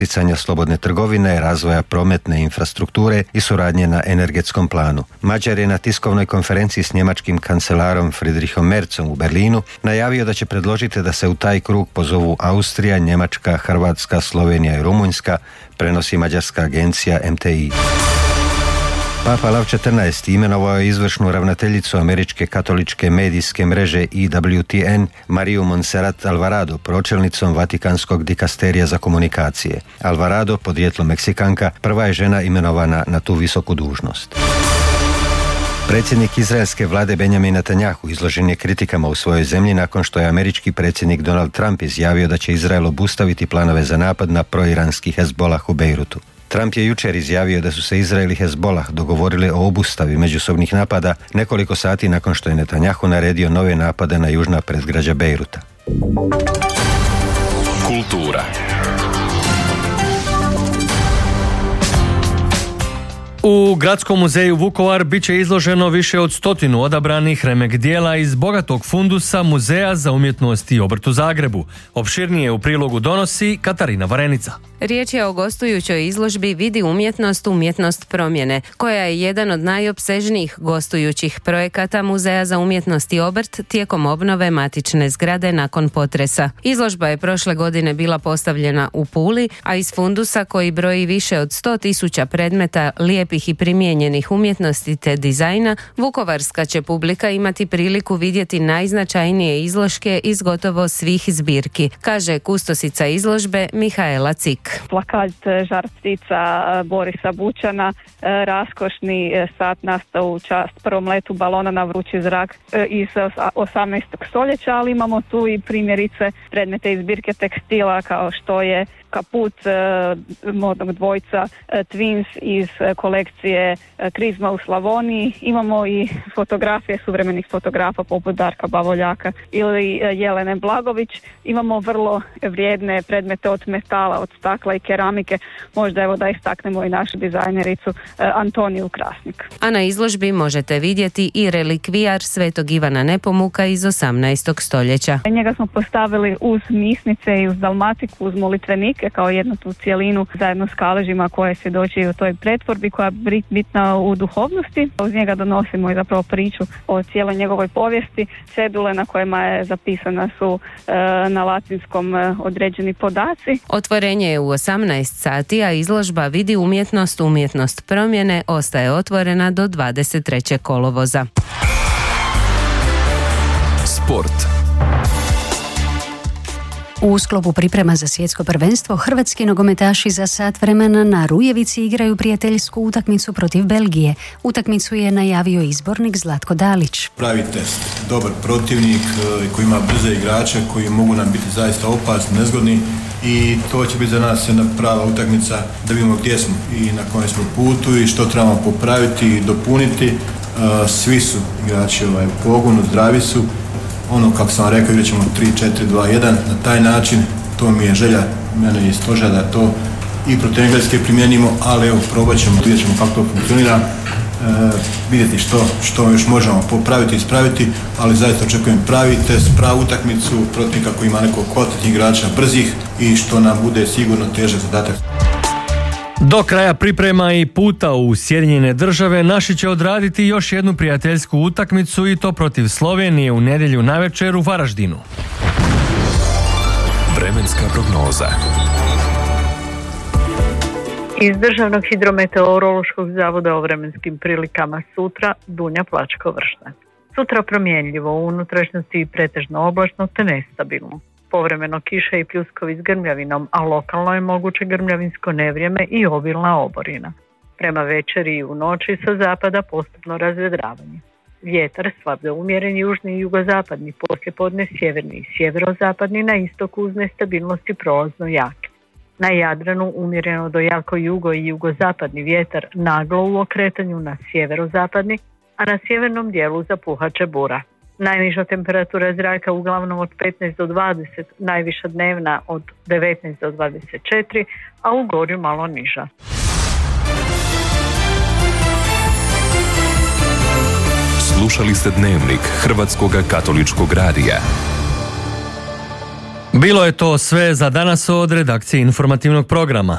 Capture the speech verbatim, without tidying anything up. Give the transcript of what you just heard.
poticanja slobodne trgovine, razvoja prometne infrastrukture i suradnje na energetskom planu. Mađar je na tiskovnoj konferenciji s njemačkim kancelarom Friedrichom Merzom u Berlinu najavio da će predložiti da se u taj krug pozovu Austrija, Njemačka, Hrvatska, Slovenija i Rumunjska, prenosi mađarska agencija M T I. Papa Lav četrnaesti imenovao je izvršnu ravnateljicu američke katoličke medijske mreže E W T N Mariju Montserrat Alvarado pročelnicom Vatikanskog dikasterija za komunikacije. Alvarado, podrijetlom Meksikanka, prva je žena imenovana na tu visoku dužnost. Predsjednik izraelske vlade Benjamin Netanjahu izložen je kritikama u svojoj zemlji nakon što je američki predsjednik Donald Trump izjavio da će Izrael obustaviti planove za napad na proiranski Hezbolah u Bejrutu. Trump je jučer izjavio da su se Izrael i Hezbolah dogovorili o obustavi međusobnih napada nekoliko sati nakon što je Netanjahu naredio nove napade na južna predgrađa Bejruta. Kultura. U Gradskom muzeju Vukovar bit će izloženo više od stotinu odabranih remek dijela iz bogatog fundusa Muzeja za umjetnost i obrt u Zagrebu. Opširnije u prilogu donosi Katarina Varenica. Riječ je o gostujućoj izložbi Vidi umjetnost, umjetnost promjene, koja je jedan od najopsežnijih gostujućih projekata Muzeja za umjetnost i obrt tijekom obnove matične zgrade nakon potresa. Izložba je prošle godine bila postavljena u Puli, a iz fundusa koji broji više od sto tisuća predmeta lijepih i primijenjenih umjetnosti te dizajna, vukovarska će publika imati priliku vidjeti najznačajnije izložke iz gotovo svih zbirki, kaže kustosica izložbe Mihaela Cik. Plakat Žar ptica Borisa Bućana, raskošni sat nastao u čast prvom letu balona na vrući zrak iz osamnaestog stoljeća, ali imamo tu i primjerice predmete iz zbirke tekstila kao što je kaput uh, modnog dvojca uh, Twins iz uh, kolekcije uh, Krizma u Slavoniji. Imamo i fotografije suvremenih fotografa poput Darka Bavoljaka ili uh, Jelene Blagović. Imamo vrlo vrijedne predmete od metala, od stakla i keramike. Možda evo da istaknemo i našu dizajnericu uh, Antoniju Krasnik. A na izložbi možete vidjeti i relikvijar Svetog Ivana Nepomuka iz osamnaestog stoljeća. Njega smo postavili uz misnice i uz dalmatiku, uz molitvenike kao jednu tu cijelinu zajedno s kaležima koje svjedoči u toj pretvorbi koja je bitna u duhovnosti. Uz njega donosimo i zapravo priču o cijeloj njegovoj povijesti. Cedule na kojima je zapisana su e, na latinskom e, određeni podaci. Otvorenje je u osamnaest sati, a izložba Vidi umjetnost, umjetnost promjene ostaje otvorena do dvadeset trećeg kolovoza. Sport. U sklopu priprema za svjetsko prvenstvo, hrvatski nogometaši za sat vremena na Rujevici igraju prijateljsku utakmicu protiv Belgije. Utakmicu je najavio izbornik Zlatko Dalić. Pravi test, dobar protivnik koji ima brze igrače koji mogu nam biti zaista opasni, nezgodni i to će biti za nas jedna prava utakmica da vidimo gdje smo i na kojem smo putu i što trebamo popraviti i dopuniti. Svi su igrači ovaj, u pogonu, zdravi su. Ono, kako sam rekao, igrat ćemo tri četiri dva jedan, na taj način, to mi je želja, mene i stoža da to i protiv Engleske primijenimo, ali evo, probat ćemo, vidjet ćemo kako to funkcionira, e, vidjeti što, što još možemo popraviti i ispraviti, ali zaista očekujem pravi test, pravu utakmicu, protivnika koji ima nekog kvalitetnih igrača, brzih i što nam bude sigurno težak zadatak. Do kraja priprema i puta u Sjedinjene Države naši će odraditi još jednu prijateljsku utakmicu i to protiv Slovenije u nedjelju navečer u Varaždinu. Vremenska prognoza. Iz Državnog hidrometeorološkog zavoda o vremenskim prilikama sutra Dunja Plačko-Vršnac. Sutra promjenljivo u unutrašnjosti pretežno oblačno te nestabilno. Povremeno kiše i pljuskovi s grmljavinom, a lokalno je moguće grmljavinsko nevrijeme i obilna oborina. Prema večeri i u noći sa zapada postupno razvedravanje. Vjetar slab do umjeren južni i jugozapadni, poslijepodne sjeverni i sjeverozapadni, na istoku uz nestabilnosti prolazno jak. Na Jadranu umjereno do jako jugo i jugozapadni vjetar naglo u okretanju na sjeverozapadni, a na sjevernom dijelu zapuhaće bura. Najniža temperatura zraka uglavnom od petnaest do dvadeset, najviša dnevna od devetnaest do dvadeset četiri, a u gorju malo niža. Slušali ste Dnevnik Hrvatskog katoličkog radija. Bilo je to sve za danas od redakcije informativnog programa.